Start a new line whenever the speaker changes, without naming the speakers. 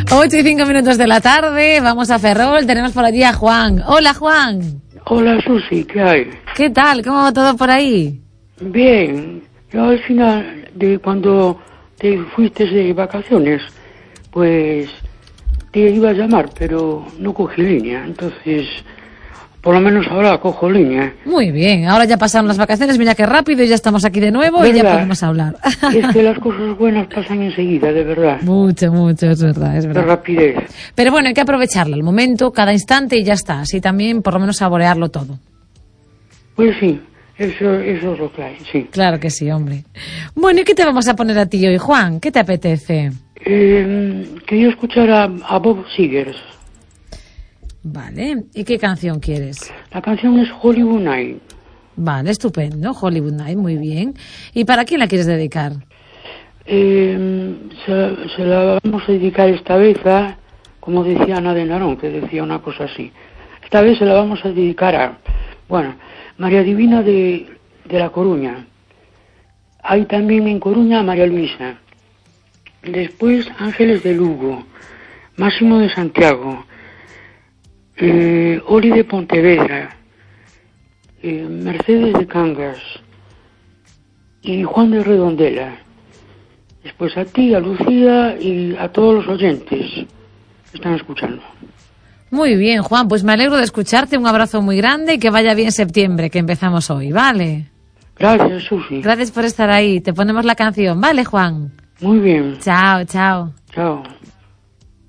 8:05 de la tarde, vamos a Ferrol, tenemos por allí a Juan. Hola, Juan.
Hola, Susi, ¿qué hay?
¿Qué tal? ¿Cómo va todo por ahí?
Bien, yo al final de cuando te fuiste de vacaciones, pues te iba a llamar, pero no cogí línea, entonces por lo menos ahora cojo línea.
Muy bien, ahora ya pasaron las vacaciones, mira qué rápido, y ya estamos aquí de nuevo. ¿Verdad? Y ya podemos hablar.
Es que las cosas buenas pasan enseguida, de verdad.
Mucho, es verdad, es verdad.
La rapidez.
Pero bueno, hay que aprovecharlo, el momento, cada instante y ya está, así también por lo menos saborearlo todo.
Pues sí, eso es lo que hay, sí.
Claro que sí, hombre. Bueno, ¿y qué te vamos a poner a ti hoy, Juan? ¿Qué te apetece?
Quería escuchar a Bob Seger.
Vale, ¿y qué canción quieres?
La canción es Hollywood Night.
Vale, estupendo, Hollywood Night, muy bien. ¿Y para quién la quieres dedicar?
Se la vamos a dedicar esta vez a, como decía Ana de Narón, que decía una cosa así. Esta vez se la vamos a dedicar a, María Divina de La Coruña. Hay también en Coruña a María Luisa. Después Ángeles de Lugo, Máximo de Santiago, Oli de Pontevedra, Mercedes de Cangas y Juan de Redondela. Después a ti, a Lucía y a todos los oyentes que están escuchando.
Muy bien, Juan, pues me alegro de escucharte, un abrazo muy grande y que vaya bien septiembre, que empezamos hoy, ¿vale?
Gracias, Susi.
Gracias por estar ahí, te ponemos la canción, ¿vale, Juan?
Muy bien.
Chao.
Chao.